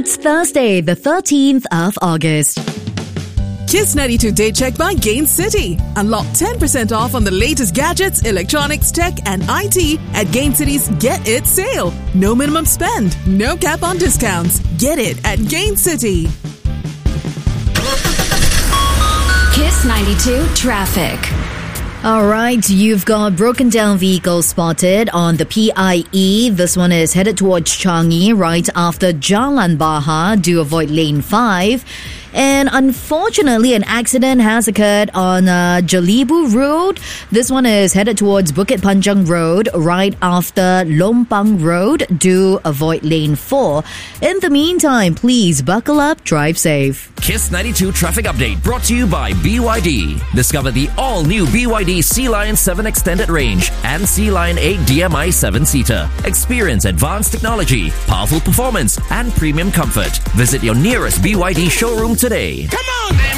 It's Thursday, the 13th of August. Kiss 92 Day Check by Gain City. Unlock 10% off on the latest gadgets, electronics, tech and IT at Gain City's Get It sale. No minimum spend, no cap on discounts. Get it at Gain City. Kiss 92 Traffic. All right, you've got broken down vehicles spotted on the PIE. This one is headed towards Changi right after Jalan Bahar. Do avoid lane 5. And unfortunately, an accident has occurred on Jalibu Road. This one is headed towards Bukit Panjang Road right after Lompang Road. Do avoid lane 4. In the meantime, please buckle up, drive safe. Kiss 92 Traffic Update brought to you by BYD. Discover the all-new BYD Sea Lion 7 Extended Range and Sea Lion 8 DMI 7-seater. Experience advanced technology, powerful performance, and premium comfort. Visit your nearest BYD showroom today. Come on, then.